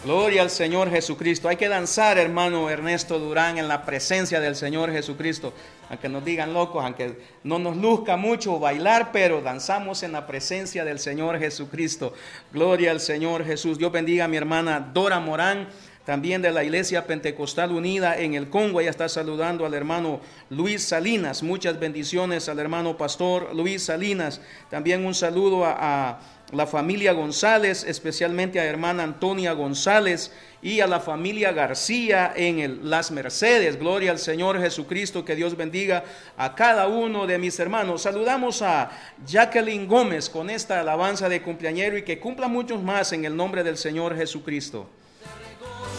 Gloria al Señor Jesucristo. Hay que danzar, hermano Ernesto Durán, en la presencia del Señor Jesucristo. Aunque nos digan locos, aunque no nos luzca mucho bailar, pero danzamos en la presencia del Señor Jesucristo. Gloria al Señor Jesús. Dios bendiga a mi hermana Dora Morán, también de la Iglesia Pentecostal Unida en el Congo. Ella está saludando al hermano Luis Salinas. Muchas bendiciones al hermano pastor Luis Salinas. También un saludo a la familia González, especialmente a hermana Antonia González y a la familia García en Las Mercedes. Gloria al Señor Jesucristo, que Dios bendiga a cada uno de mis hermanos. Saludamos a Jacqueline Gómez con esta alabanza de cumpleañero y que cumpla muchos más en el nombre del Señor Jesucristo.